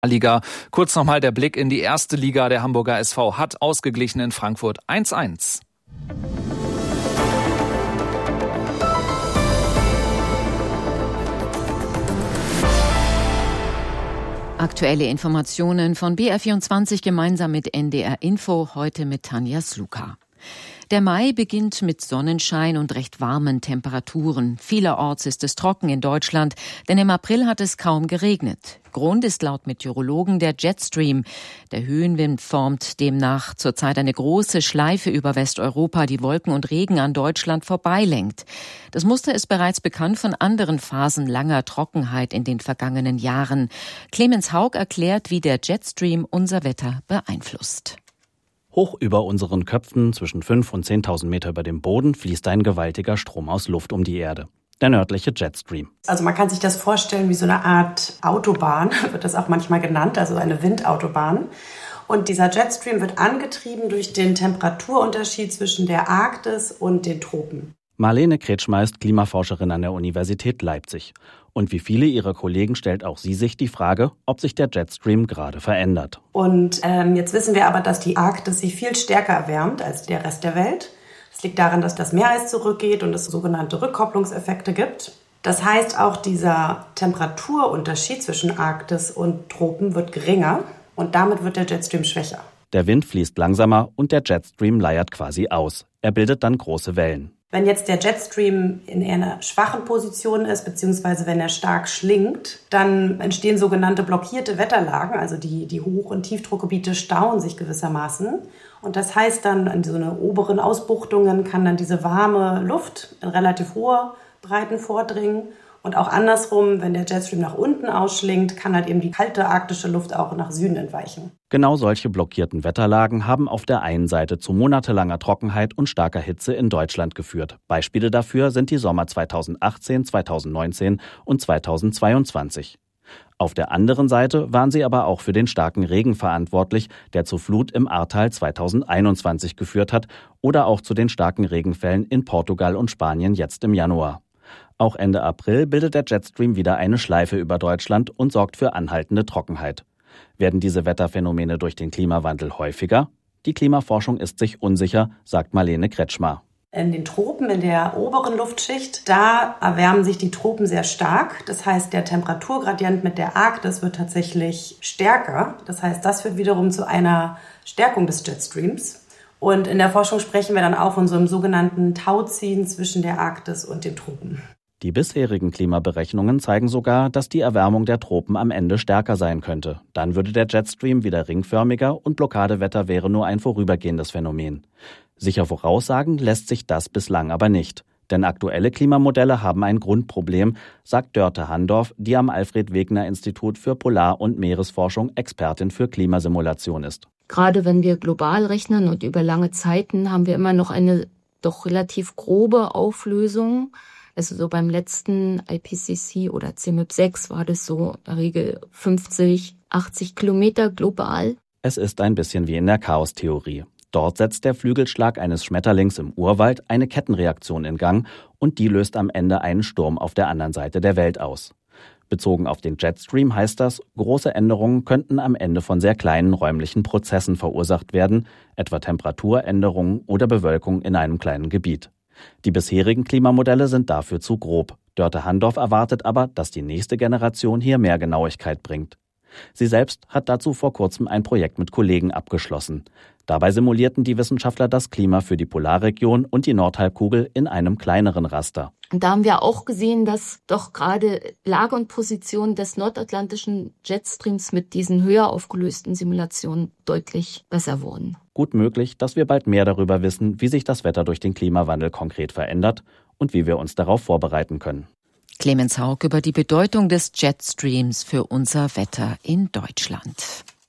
Liga. Kurz nochmal der Blick in die erste Liga. Der Hamburger SV hat ausgeglichen in Frankfurt 1:1. Aktuelle Informationen von BR24 gemeinsam mit NDR Info, heute mit Tanja Sluka. Der Mai beginnt mit Sonnenschein und recht warmen Temperaturen. Vielerorts ist es trocken in Deutschland, denn im April hat es kaum geregnet. Grund ist laut Meteorologen der Jetstream. Der Höhenwind formt demnach zurzeit eine große Schleife über Westeuropa, die Wolken und Regen an Deutschland vorbeilenkt. Das Muster ist bereits bekannt von anderen Phasen langer Trockenheit in den vergangenen Jahren. Clemens Haug erklärt, wie der Jetstream unser Wetter beeinflusst. Hoch über unseren Köpfen, zwischen 5.000 und 10.000 Meter über dem Boden, fließt ein gewaltiger Strom aus Luft um die Erde. Der nördliche Jetstream. Also man kann sich das vorstellen wie so eine Art Autobahn, wird das auch manchmal genannt, also eine Windautobahn. Und dieser Jetstream wird angetrieben durch den Temperaturunterschied zwischen der Arktis und den Tropen. Marlene Kretschmer ist Klimaforscherin an der Universität Leipzig. Und wie viele ihrer Kollegen stellt auch sie sich die Frage, ob sich der Jetstream gerade verändert. Und jetzt wissen wir aber, dass die Arktis sich viel stärker erwärmt als der Rest der Welt. Das liegt daran, dass das Meereis zurückgeht und es sogenannte Rückkopplungseffekte gibt. Das heißt, auch dieser Temperaturunterschied zwischen Arktis und Tropen wird geringer und damit wird der Jetstream schwächer. Der Wind fließt langsamer und der Jetstream leiert quasi aus. Er bildet dann große Wellen. Wenn jetzt der Jetstream in eher einer schwachen Position ist, beziehungsweise wenn er stark schlingt, dann entstehen sogenannte blockierte Wetterlagen, also die Hoch- und Tiefdruckgebiete stauen sich gewissermaßen. Und das heißt dann, in so eine oberen Ausbuchtungen kann dann diese warme Luft in relativ hohe Breiten vordringen. Und auch andersrum, wenn der Jetstream nach unten ausschlingt, kann halt eben die kalte arktische Luft auch nach Süden entweichen. Genau solche blockierten Wetterlagen haben auf der einen Seite zu monatelanger Trockenheit und starker Hitze in Deutschland geführt. Beispiele dafür sind die Sommer 2018, 2019 und 2022. Auf der anderen Seite waren sie aber auch für den starken Regen verantwortlich, der zur Flut im Ahrtal 2021 geführt hat oder auch zu den starken Regenfällen in Portugal und Spanien jetzt im Januar. Auch Ende April bildet der Jetstream wieder eine Schleife über Deutschland und sorgt für anhaltende Trockenheit. Werden diese Wetterphänomene durch den Klimawandel häufiger? Die Klimaforschung ist sich unsicher, sagt Marlene Kretschmer. In den Tropen, in der oberen Luftschicht, da erwärmen sich die Tropen sehr stark. Das heißt, der Temperaturgradient mit der Arktis wird tatsächlich stärker. Das heißt, das führt wiederum zu einer Stärkung des Jetstreams. Und in der Forschung sprechen wir dann auch von so einem sogenannten Tauziehen zwischen der Arktis und den Tropen. Die bisherigen Klimaberechnungen zeigen sogar, dass die Erwärmung der Tropen am Ende stärker sein könnte. Dann würde der Jetstream wieder ringförmiger und Blockadewetter wäre nur ein vorübergehendes Phänomen. Sicher voraussagen lässt sich das bislang aber nicht. Denn aktuelle Klimamodelle haben ein Grundproblem, sagt Dörte Handorf, die am Alfred-Wegener-Institut für Polar- und Meeresforschung Expertin für Klimasimulation ist. Gerade wenn wir global rechnen und über lange Zeiten, haben wir immer noch eine doch relativ grobe Auflösung. Also so beim letzten IPCC oder CMIP 6 war das so in der Regel 50, 80 Kilometer global. Es ist ein bisschen wie in der Chaostheorie. Dort setzt der Flügelschlag eines Schmetterlings im Urwald eine Kettenreaktion in Gang und die löst am Ende einen Sturm auf der anderen Seite der Welt aus. Bezogen auf den Jetstream heißt das, große Änderungen könnten am Ende von sehr kleinen räumlichen Prozessen verursacht werden, etwa Temperaturänderungen oder Bewölkung in einem kleinen Gebiet. Die bisherigen Klimamodelle sind dafür zu grob. Dörte Handorf erwartet aber, dass die nächste Generation hier mehr Genauigkeit bringt. Sie selbst hat dazu vor kurzem ein Projekt mit Kollegen abgeschlossen. Dabei simulierten die Wissenschaftler das Klima für die Polarregion und die Nordhalbkugel in einem kleineren Raster. Und da haben wir auch gesehen, dass doch gerade Lage und Position des nordatlantischen Jetstreams mit diesen höher aufgelösten Simulationen deutlich besser wurden. Gut möglich, dass wir bald mehr darüber wissen, wie sich das Wetter durch den Klimawandel konkret verändert und wie wir uns darauf vorbereiten können. Clemens Haug über die Bedeutung des Jetstreams für unser Wetter in Deutschland.